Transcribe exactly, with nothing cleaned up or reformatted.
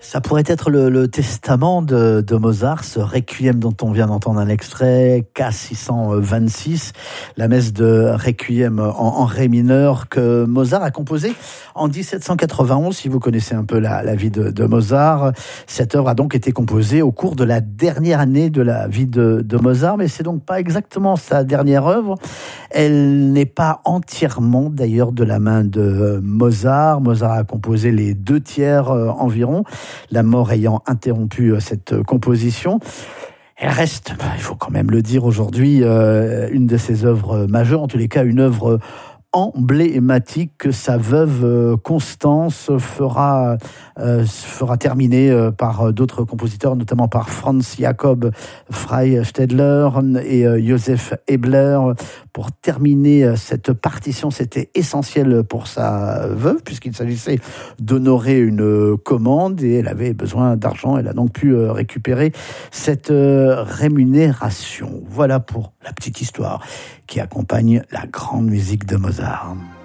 Ça pourrait être le, le testament de, de Mozart, ce requiem dont on vient d'entendre un extrait, K six cent vingt-six, la messe de requiem en, en ré mineur que Mozart a composé en dix-sept cent quatre-vingt-onze. Si vous connaissez un peu la, la vie de, de Mozart, cette œuvre a donc été composée au cours de la dernière année de la vie de, de Mozart, mais c'est donc pas exactement sa dernière œuvre. Elle n'est pas entièrement d'ailleurs de la main de Mozart. Mozart a composé les deux tiers euh, environ, la mort ayant interrompu euh, cette composition. Elle reste, bah, il faut quand même le dire aujourd'hui, euh, une de ses œuvres majeures, en tous les cas une œuvre emblématique que sa veuve Constance fera, euh, fera terminer euh, par d'autres compositeurs, notamment par Franz Jakob Freistadler et euh, Joseph Ebler. Pour terminer cette partition, c'était essentiel pour sa veuve, puisqu'il s'agissait d'honorer une commande et elle avait besoin d'argent. Elle a donc pu récupérer cette rémunération. Voilà pour la petite histoire qui accompagne la grande musique de Mozart.